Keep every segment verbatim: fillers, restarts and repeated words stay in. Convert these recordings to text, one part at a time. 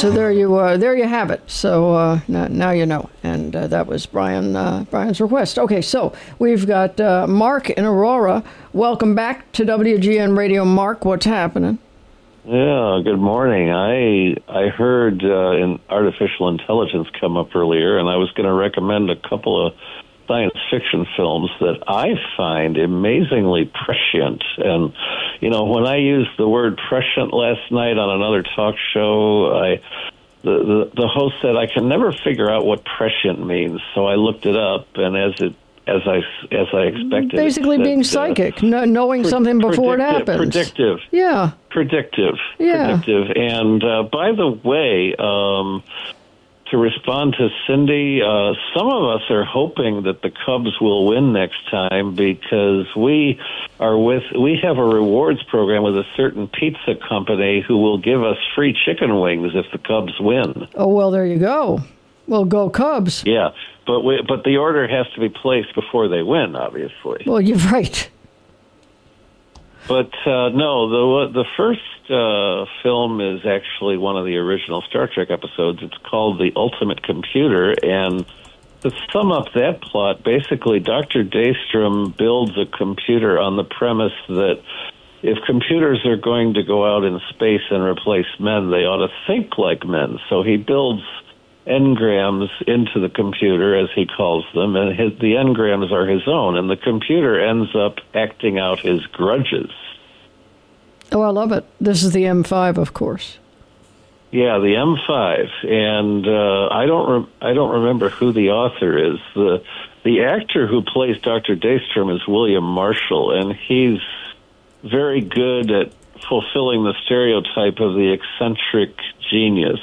so there you uh, there you have it. So uh, now, now you know. And uh, that was Brian uh, Brian's request. Okay, so we've got uh, Mark in Aurora. Welcome back to W G N Radio, Mark. What's happening? Yeah, good morning. I I heard uh, in artificial intelligence come up earlier, and I was going to recommend a couple of science fiction films that I find amazingly prescient. And, you know, when I used the word prescient last night on another talk show, I the, the, the host said, I can never figure out what prescient means. So I looked it up, and as it as I, as I expected. Basically said, being psychic, uh, no, knowing pre- something before it happens. Predictive. Yeah. Predictive. Yeah. Predictive. And uh, by the way, um, to respond to Cindy, uh, some of us are hoping that the Cubs will win next time because we are with, we have a rewards program with a certain pizza company who will give us free chicken wings if the Cubs win. Oh, well, there you go. Well, go Cubs. Yeah. But we, but the order has to be placed before they win, obviously. Well, you're right. But uh, no, the the first uh, film is actually one of the original Star Trek episodes. It's called The Ultimate Computer, and to sum up that plot, basically Doctor Daystrom builds a computer on the premise that if computers are going to go out in space and replace men, they ought to think like men. So he builds engrams into the computer, as he calls them, and his, the engrams are his own, and the computer ends up acting out his grudges. Oh, I love it. This is the M five, of course. Yeah, the M five, and uh, I don't re- I don't remember who the author is. the The actor who plays Doctor Daystrom is William Marshall, and he's very good at fulfilling the stereotype of the eccentric genius.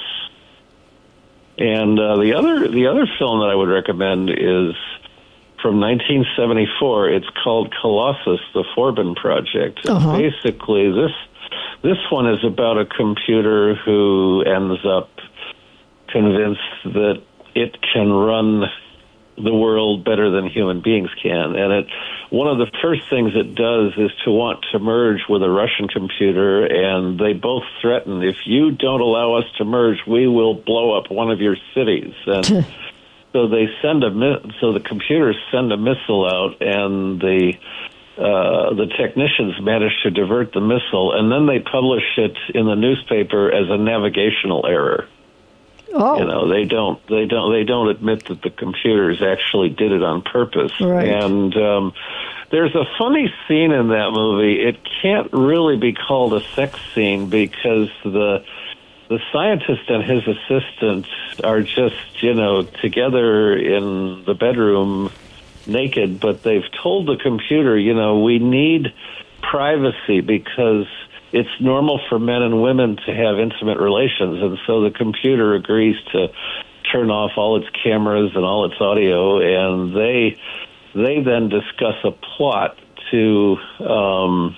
And uh, the other the other film that I would recommend is from nineteen seventy-four. It's called Colossus: The Forbin Project. Uh-huh. Basically, this this one is about a computer who ends up convinced that it can run the world better than human beings can. And it one of the first things it does is to want to merge with a Russian computer, and they both threaten, if you don't allow us to merge, we will blow up one of your cities. And so they send a so the computers send a missile out, and the uh, the technicians manage to divert the missile, and then they publish it in the newspaper as a navigational error. Oh. You know, they don't, they don't, they don't admit that the computers actually did it on purpose. Right. And um, there's a funny scene in that movie. It can't really be called a sex scene because the the scientist and his assistant are just, you know, together in the bedroom, naked. But they've told the computer, you know, we need privacy because it's normal for men and women to have intimate relations, and so the computer agrees to turn off all its cameras and all its audio, and they they then discuss a plot to, um,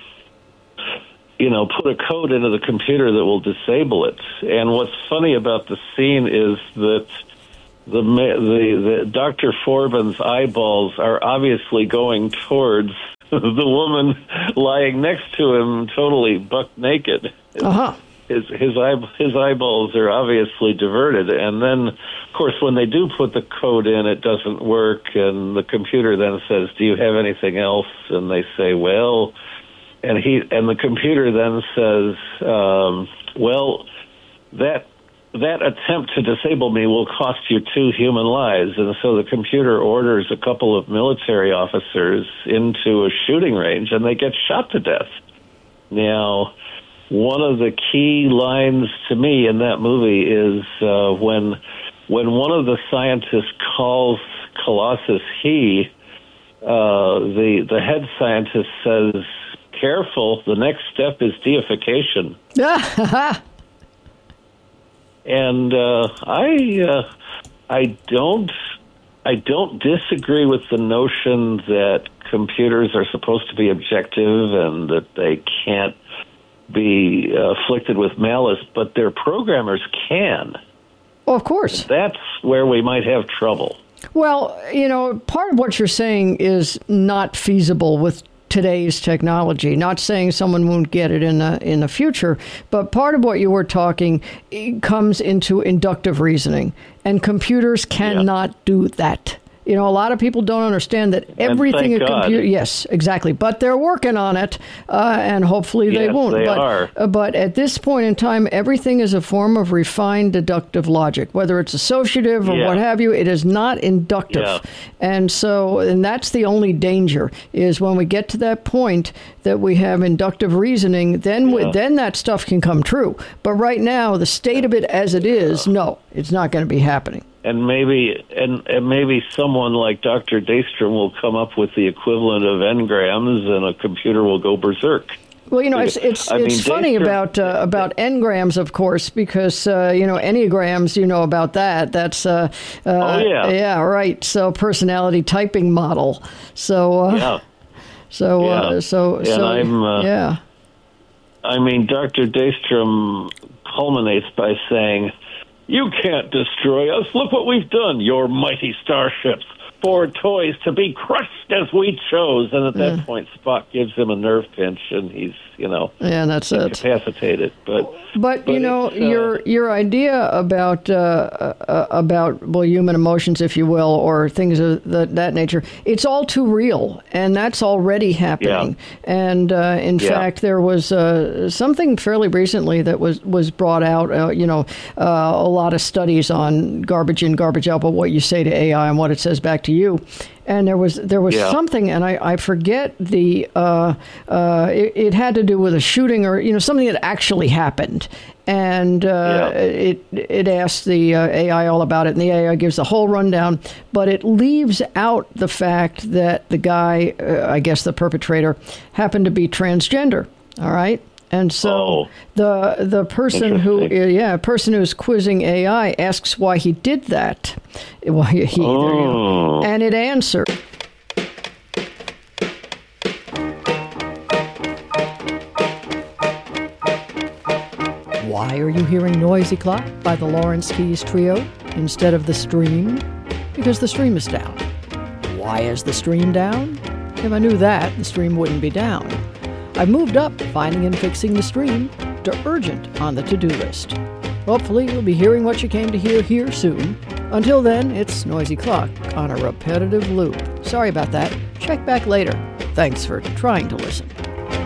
you know, put a code into the computer that will disable it. And what's funny about the scene is that the the, the Doctor Forbin's eyeballs are obviously going towards the woman lying next to him, totally buck naked. Uh-huh. His his eye his eyeballs are obviously diverted, and then, of course, when they do put the code in, it doesn't work, and the computer then says, "Do you have anything else?" And they say, "Well," and he and the computer then says, um, "Well, that." That attempt to disable me will cost you two human lives." And so the computer orders a couple of military officers into a shooting range, and they get shot to death. Now, one of the key lines to me in that movie is uh, when when one of the scientists calls Colossus he, uh, the, the head scientist says, "Careful, the next step is deification." And uh, I, uh, I don't, I don't disagree with the notion that computers are supposed to be objective and that they can't be uh, afflicted with malice, but their programmers can. Well, of course. And that's where we might have trouble. Well, you know, part of what you're saying is not feasible with today's technology. Not saying someone won't get it in the in the future, but part of what you were talking it comes into inductive reasoning, and computers cannot yeah. do that. You know, a lot of people don't understand that everything a computer. Yes, exactly. But they're working on it, uh, and hopefully they yes, won't. They but, are. Uh, but at this point in time, everything is a form of refined deductive logic, whether it's associative or yeah. what have you. It is not inductive, yeah. and so, and that's the only danger is when we get to that point that we have inductive reasoning. Then, yeah. we, then that stuff can come true. But right now, the state of it as it is, no, it's not going to be happening. And maybe and, and maybe someone like Doctor Daystrom will come up with the equivalent of engrams, and a computer will go berserk. Well, you know, it's it's I it's mean, funny Daystrom, about uh, about engrams, of course, because uh, you know enneagrams. You know about that. That's uh, uh, oh yeah, yeah, right. So personality typing model. So uh, yeah, so yeah. Uh, so and so I'm, uh, yeah. I mean, Doctor Daystrom culminates by saying, "You can't destroy us. Look what we've done. Your mighty starships, four toys to be crushed as we chose." And at that yeah. point, Spock gives him a nerve pinch, and he's, you know, yeah, that's incapacitated. it. But, but, but you know, uh, your your idea about uh, uh, about well, human emotions, if you will, or things of that, that nature, it's all too real, and that's already happening. Yeah. And uh, in yeah. fact, there was uh, something fairly recently that was was brought out. Uh, you know, uh, a lot of studies on garbage in, garbage out, but what you say to A I and what it says back to you. And there was there was yeah. something, and I, I forget the uh, uh, it, it had to do with a shooting or you know something that actually happened, and uh, yeah. it it asked the uh, A I all about it, and the A I gives the whole rundown, but it leaves out the fact that the guy, uh, I guess the perpetrator, happened to be transgender. All right. And so oh, the the person who yeah person who's quizzing A I asks why he did that, well, he, he, oh. and it answered. Why are you hearing Noisy Clock by the Lawrence Keys Trio instead of the stream? Because the stream is down. Why is the stream down? If I knew that, the stream wouldn't be down. I've moved up finding and fixing the stream to urgent on the to-do list. Hopefully you'll be hearing what you came to hear here soon. Until then, it's Noisy Clock on a repetitive loop. Sorry about that. Check back later. Thanks for trying to listen.